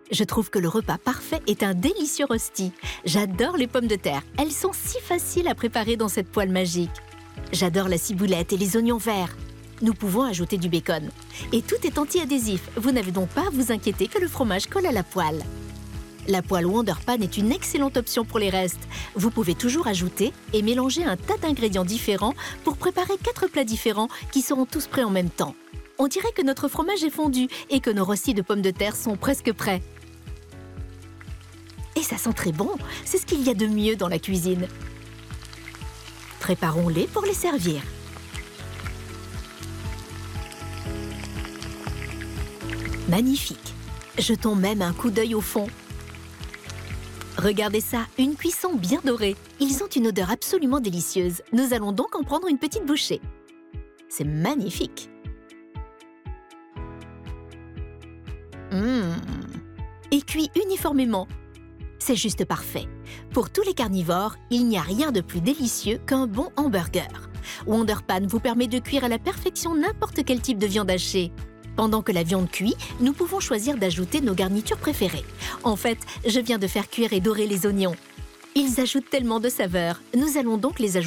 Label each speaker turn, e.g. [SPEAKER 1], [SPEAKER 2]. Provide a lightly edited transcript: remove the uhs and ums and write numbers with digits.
[SPEAKER 1] Je trouve que le repas parfait est un délicieux rosti. J'adore les pommes de terre. Elles sont si faciles à préparer dans cette poêle magique. J'adore la ciboulette et les oignons verts. Nous pouvons ajouter du bacon. Et tout est anti-adhésif. Vous n'avez donc pas à vous inquiéter que le fromage colle à la poêle. La poêle Wonder Pan est une excellente option pour les restes. Vous pouvez toujours ajouter et mélanger un tas d'ingrédients différents pour préparer 4 plats différents qui seront tous prêts en même temps. On dirait que notre fromage est fondu et que nos rôstis de pommes de terre sont presque prêts. Et ça sent très bon, c'est ce qu'il y a de mieux dans la cuisine. Préparons-les pour les servir. Magnifique! Jetons même un coup d'œil au fond. Regardez ça, une cuisson bien dorée. Ils ont une odeur absolument délicieuse. Nous allons donc en prendre une petite bouchée. C'est magnifique! Et cuit uniformément. C'est juste parfait. Pour tous les carnivores, il n'y a rien de plus délicieux qu'un bon hamburger. Wonder Pan vous permet de cuire à la perfection n'importe quel type de viande hachée. Pendant que la viande cuit, nous pouvons choisir d'ajouter nos garnitures préférées. En fait, je viens de faire cuire et dorer les oignons. Ils ajoutent tellement de saveurs. Nous allons donc les ajouter